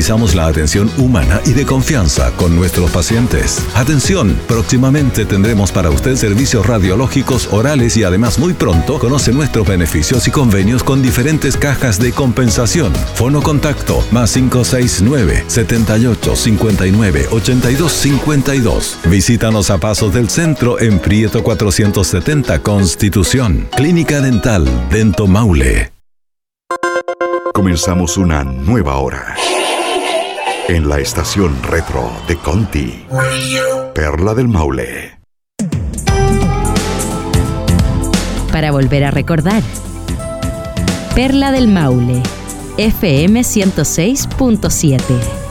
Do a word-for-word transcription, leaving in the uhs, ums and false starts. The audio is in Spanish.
garantizamos la atención humana y de confianza con nuestros pacientes. Atención, próximamente tendremos para usted servicios radiológicos orales y además muy pronto conoce nuestros beneficios y convenios con diferentes cajas de compensación. Fono contacto más cinco seis nueve, setenta y ocho, cincuenta y nueve, ochenta y dos cincuenta y dos. Visítanos a Pasos del Centro en Prieto cuatrocientos setenta Constitución. Clínica Dental Dento Maule. Comenzamos una nueva hora en la estación retro de Conti, Perla del Maule. Para volver a recordar, Perla del Maule, F M ciento seis punto siete.